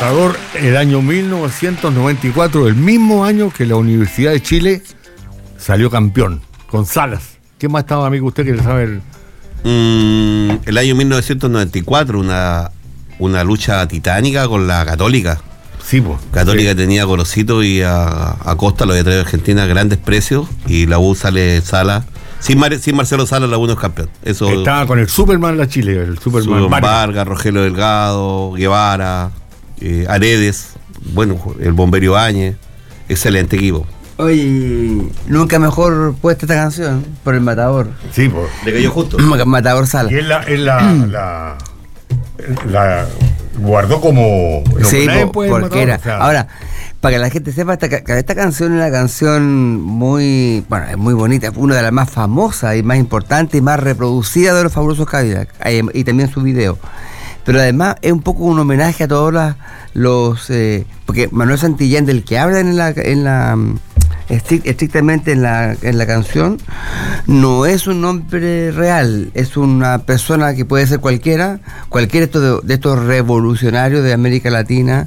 Matador el año 1994, el mismo año que la Universidad de Chile salió campeón, con Salas. ¿Qué más estaba, amigo, usted que le sabe? El año 1994, una lucha titánica con la Católica. Sí, pues. Católica sí. tenía a Gorosito y a Costa, lo había traído a Argentina, grandes precios, y la U sale Sala. Sin Marcelo Salas, la U no es campeón. Eso, estaba con el Superman la Chile, el Superman Vargas, Rogelio Delgado, Guevara, Aredes, bueno, el Bombero Áñez, excelente equipo. Oye, nunca mejor puesta esta canción por el Matador. Sí, pues. Le cayó justo. Matador Sala. Y él la guardó como... Sí, porque era. O sea, ahora, para que la gente sepa, esta canción es una canción muy, bueno, es muy bonita, una de las más famosas y más importantes y más reproducidas de los Fabulosos Cadillacs, y también su video. Pero además es un poco un homenaje a todos los porque Manuel Santillán, del que hablan estrictamente en la canción, no es un nombre real, es una persona que puede ser cualquiera de estos revolucionarios de América Latina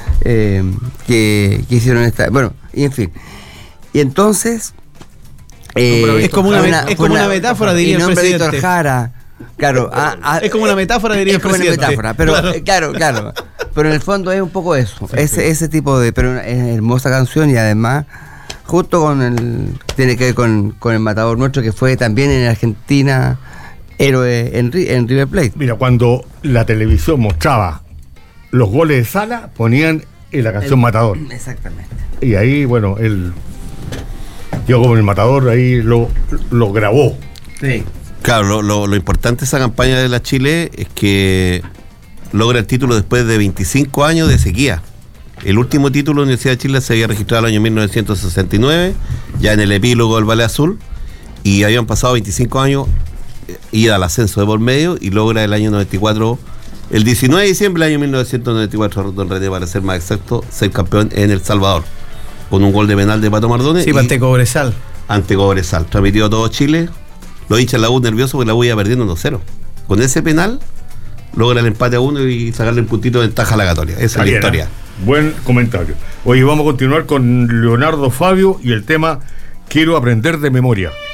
que hicieron esta, bueno, y en fin. Y entonces es como una metáfora, diría el presidente. Víctor Jara. Claro, es como una metáfora, diría el presidente. Es como una metáfora, pero claro. Pero en el fondo es un poco eso, sí, ese tipo de, pero es hermosa canción, y además justo tiene que ver con el Matador nuestro, que fue también en Argentina héroe en River Plate. Mira, cuando la televisión mostraba los goles de Sala, ponían en la canción Matador. Exactamente. Y ahí, bueno, él llegó con el Matador, ahí lo grabó. Sí. Claro, lo importante de esa campaña de la Chile es que logra el título después de 25 años de sequía. El último título de la Universidad de Chile se había registrado el año 1969, ya en el epílogo del Valle Azul, y habían pasado 25 años, ida al ascenso de por medio, y logra el año 94, el 19 de diciembre del año 1994, don René, para ser más exacto, ser campeón en El Salvador, con un gol de penal de Pato Mardones. Sí, ante Cobresal. Ante Cobresal, transmitió todo Chile. Los hinchas de la U nerviosos porque la U iba perdiendo 1-0. Con ese penal logra el empate a 1 y sacarle un puntito de ventaja a la Católica. Esa es la historia. Buen comentario. Hoy vamos a continuar con Leonardo Fabio y el tema Quiero aprender de memoria.